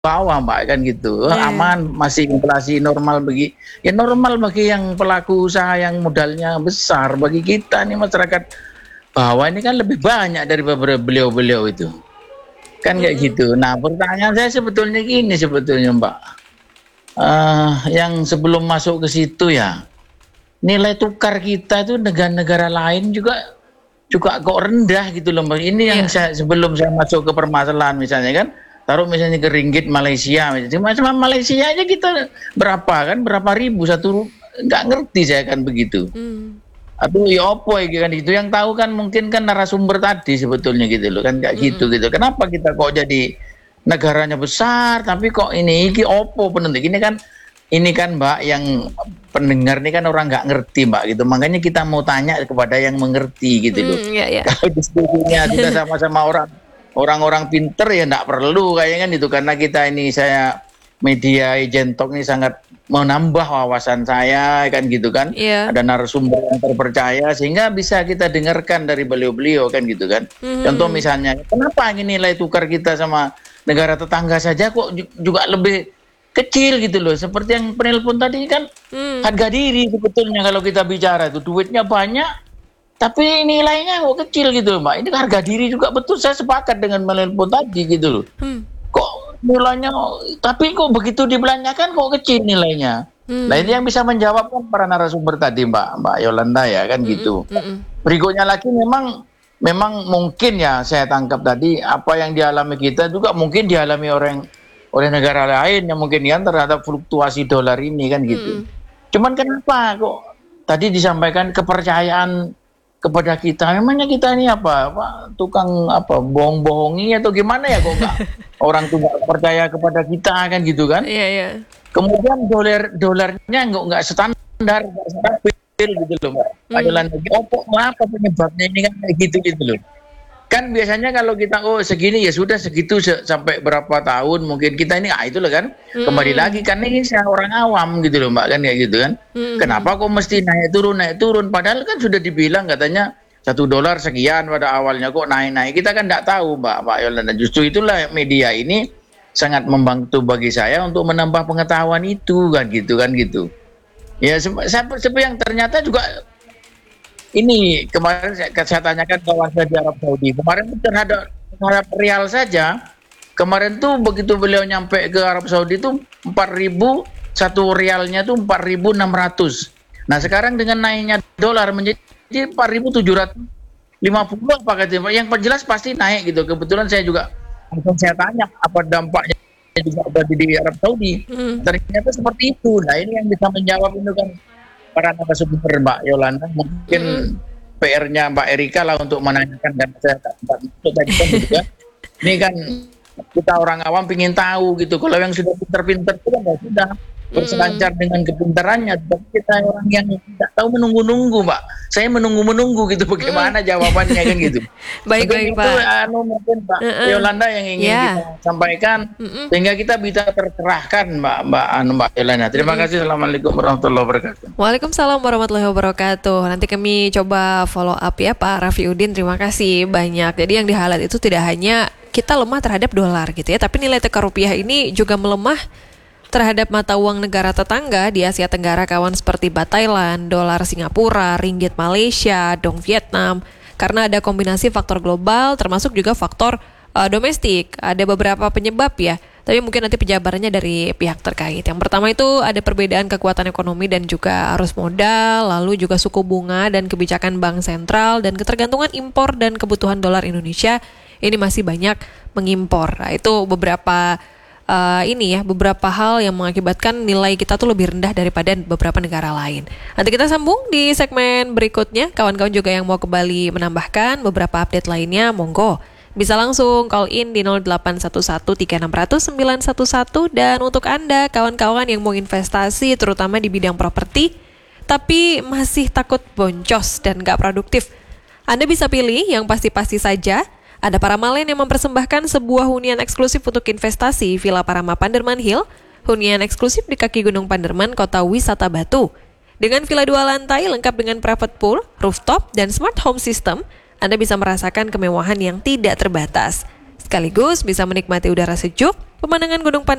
bawah Mbak kan gitu. Aman, masih inflasi normal ya normal bagi yang pelaku usaha yang modalnya besar. Bagi kita nih masyarakat bawah ini kan lebih banyak daripada beliau-beliau itu. Kan kayak gitu. Nah, pertanyaan saya sebetulnya gini sebetulnya Mbak. Yang sebelum masuk ke situ ya, nilai tukar kita itu negara-negara lain juga kok rendah gitu loh Mbak. Ini yang sebelum saya masuk ke permasalahan misalnya kan, taruh misalnya ke ringgit Malaysia, misalnya Malaysia aja kita berapa ribu satu, nggak ngerti saya kan begitu. Aduh ya opo ya kan itu yang tahu kan mungkin kan narasumber tadi sebetulnya gitu loh kan kayak gitu. Kenapa kita kok jadi negaranya besar tapi kok iki opo penentu ini kan Mbak yang pendengar ini kan orang nggak ngerti Mbak gitu, makanya kita mau tanya kepada yang mengerti gitu loh. Kalau diskusinya sudah sama-sama orang-orang pinter ya nggak perlu kayaknya kan itu, karena kita ini saya media Agent Talk ini sangat menambah wawasan saya kan gitu kan. Ada narasumber yang terpercaya sehingga bisa kita dengarkan dari beliau-beliau kan gitu kan. Contoh misalnya kenapa nilai tukar kita sama negara tetangga saja kok juga lebih kecil gitu loh, seperti yang penelpon tadi kan. Harga diri sebetulnya kalau kita bicara itu duitnya banyak tapi nilainya kok kecil gitu Mbak. Ini harga diri juga betul, saya sepakat dengan menelpon tadi gitu loh. Kok nilainya tapi kok begitu dibelanjakan kok kecil nilainya. Nah ini yang bisa menjawab kan para narasumber tadi Mbak Yolanda ya kan gitu. Berikutnya lagi memang mungkin ya saya tangkap tadi apa yang dialami kita juga mungkin dialami oleh negara lain yang mungkin kan terhadap fluktuasi dolar ini kan gitu. Cuman kenapa kok tadi disampaikan kepercayaan kepada kita, memangnya kita ini apa tukang bohong-bohongi atau gimana ya kok nggak orang tuh nggak percaya kepada kita kan gitu kan. Kemudian dolarnya nggak standar, nggak stabil gitu loh Mbak. Kenapa penyebabnya ini kan kayak gitu loh. Kan biasanya kalau kita segini ya sudah segitu sampai berapa tahun mungkin kita ini itu loh kan kembali lagi kan ini saya orang awam gitu loh Mbak kan kayak gitu kan. Kenapa kok mesti naik turun padahal kan sudah dibilang katanya $1 sekian pada awalnya kok naik kita kan nggak tahu Mbak Yolanda. Justru itulah media ini sangat membantu bagi saya untuk menambah pengetahuan itu kan gitu ya. Seperti yang ternyata juga ini kemarin saya tanyakan kawan saya di Arab Saudi. Kemarin terhadap rial saja, kemarin tuh begitu beliau nyampe ke Arab Saudi tuh 4.000, satu rialnya tuh 4.600. Nah sekarang dengan naiknya dolar menjadi 4.750 apa katanya. Yang jelas pasti naik gitu. Kebetulan saya juga saya tanya apa dampaknya juga di Arab Saudi. Ternyata seperti itu. Nah ini yang bisa menjawab itu kan para narasumber Mbak Yolanda, mungkin PR-nya Mbak Erika lah untuk menanyakan dan saya tadi kan gitu kan. Ini kan kita orang awam ingin tahu gitu. Kalau yang sudah pinter-pinter itu kan sudah berselancar dengan kepintarannya. Tapi kita orang yang tidak tahu menunggu-nunggu Mbak. Saya menunggu-menunggu gitu bagaimana jawabannya kan gitu. Baik Pak. Mungkin Mbak Yolanda yang ingin kita sampaikan sehingga kita bisa tercerahkan Mbak Yolanda. Terima kasih. Assalamualaikum warahmatullahi wabarakatuh. Waalaikumsalam warahmatullahi wabarakatuh. Nanti kami coba follow up ya Pak Rafiuddin. Terima kasih banyak. Jadi yang di-highlight itu tidak hanya kita lemah terhadap dolar gitu ya, tapi nilai tukar rupiah ini juga melemah terhadap mata uang negara tetangga di Asia Tenggara, kawan, seperti Baht Thailand, dolar Singapura, ringgit Malaysia, dong Vietnam, karena ada kombinasi faktor global termasuk juga faktor domestik. Ada beberapa penyebab ya, tapi mungkin nanti penjabarannya dari pihak terkait. Yang pertama itu ada perbedaan kekuatan ekonomi dan juga arus modal, lalu juga suku bunga dan kebijakan bank sentral, dan ketergantungan impor dan kebutuhan dolar Indonesia ini masih banyak mengimpor. Nah, itu beberapa beberapa hal yang mengakibatkan nilai kita tuh lebih rendah daripada beberapa negara lain. Nanti kita sambung di segmen berikutnya. Kawan-kawan juga yang mau kembali menambahkan beberapa update lainnya, monggo. Bisa langsung call in di 0811-3600-911. Dan untuk Anda, kawan-kawan yang mau investasi terutama di bidang properti, tapi masih takut boncos dan gak produktif, Anda bisa pilih yang pasti-pasti saja. Ada Paramalen yang mempersembahkan sebuah hunian eksklusif untuk investasi, Villa Parama Panderman Hill, hunian eksklusif di kaki Gunung Panderman, Kota Wisata Batu. Dengan villa 2 lantai lengkap dengan private pool, rooftop, dan smart home system, Anda bisa merasakan kemewahan yang tidak terbatas. sekaligus bisa menikmati udara sejuk, pemandangan Gunung Pandan